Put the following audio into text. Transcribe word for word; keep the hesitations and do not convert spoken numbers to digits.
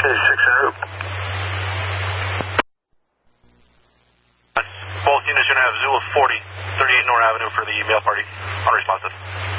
Okay, six hundred. Both units are going to have Zulu forty, thirty-eight North Avenue for the mail party. Unresponsive.